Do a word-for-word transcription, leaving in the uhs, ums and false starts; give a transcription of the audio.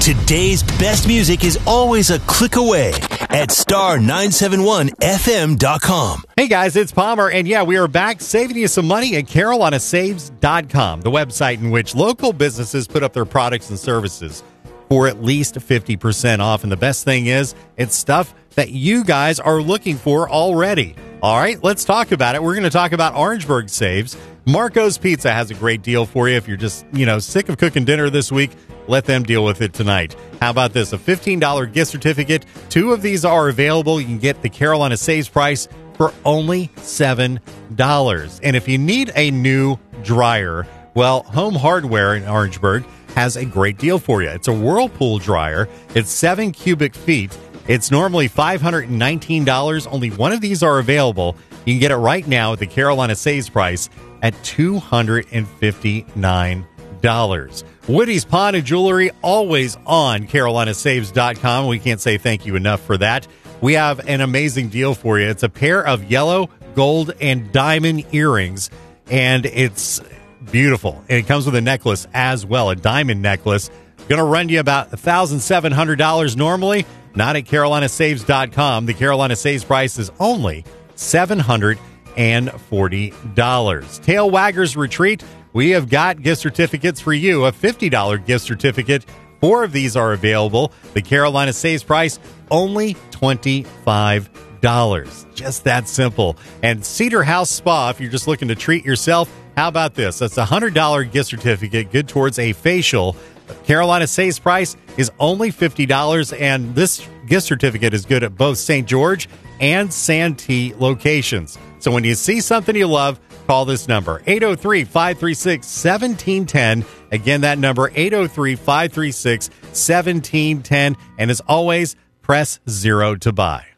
Today's best music is always a click away at star nine seven one f m dot com. Hey guys, it's Palmer, and yeah, we are back saving you some money at carolina saves dot com, the website in which local businesses put up their products and services for at least fifty percent off. And the best thing is, it's stuff that you guys are looking for already. All right, let's talk about it. We're going to talk about Orangeburg Saves. Marco's Pizza has a great deal for you. If you're just, you know, sick of cooking dinner this week, let them deal with it tonight. How about this? A fifteen dollars gift certificate. Two of these are available. You can get the Carolina Saves price for only seven dollars. And if you need a new dryer, well, Home Hardware in Orangeburg has a great deal for you. It's a Whirlpool dryer. It's seven cubic feet. It's normally five hundred nineteen dollars. Only one of these are available. You can get it right now at the Carolina Saves price at two hundred fifty-nine dollars. Woody's Pawn and Jewelry, always on carolina saves dot com. We can't say thank you enough for that. We have an amazing deal for you. It's a pair of yellow, gold, and diamond earrings, and it's beautiful. And it comes with a necklace as well, a diamond necklace. Going to run you about one thousand seven hundred dollars normally, not at carolina saves dot com. The Carolina Saves price is only seven hundred forty dollars. Tail Waggers Retreat, we have got gift certificates for you, a fifty dollars gift certificate. Four of these are available. The Carolina Saves price, only twenty-five dollars. Just that simple. And Cedar House Spa, if you're just looking to treat yourself, how about this? That's a one hundred dollars gift certificate, good towards a facial. Carolina Saves price is only fifty dollars, and this gift certificate is good at both Saint George and Santee locations. So when you see something you love, call this number, eight oh three, five three six, one seven one zero. Again, that number, eight oh three, five three six, one seven one zero. And as always, press zero to buy.